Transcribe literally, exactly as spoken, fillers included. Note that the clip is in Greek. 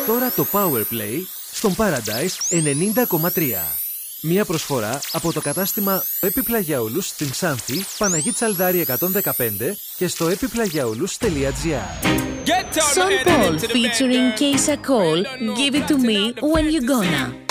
Τώρα το Powerplay στον Paradise ενενήντα κόμμα τρία. Μία προσφορά από το κατάστημα Επιπλαγιαούλους στην Ξάνθη, Παναγή Τσαλδάρη εκατόν δεκαπέντε και στο επιπλαγιαούλους τελεία τζι άρ. Sean Paul featuring Keisha Cole, Give It To Me When You Gonna.